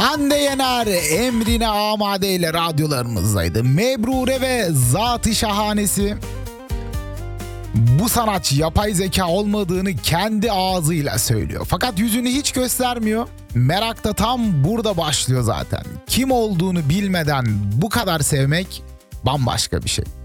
Hande Yener emrine amade ile radyolarımızdaydı. Mebrure ve Zat-ı Şahanesi bu sanatçı yapay zeka olmadığını kendi ağzıyla söylüyor. Fakat yüzünü hiç göstermiyor. Merak da tam burada başlıyor zaten. Kim olduğunu bilmeden bu kadar sevmek bambaşka bir şey.